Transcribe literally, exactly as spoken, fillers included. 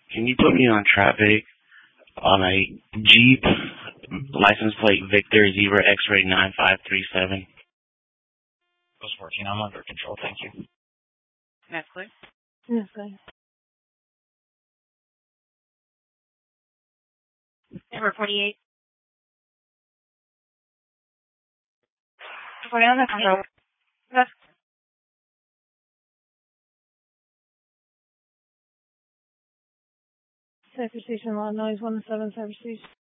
Can you put me on traffic on a Jeep license plate Victor Zebra X-ray nine five three seven? Was working. I'm under control. Thank you. Nestle. Nestle. Number forty-eight. forty-one, that's control. That's Cypress Station, Law Noise one oh seven, Cypress Station.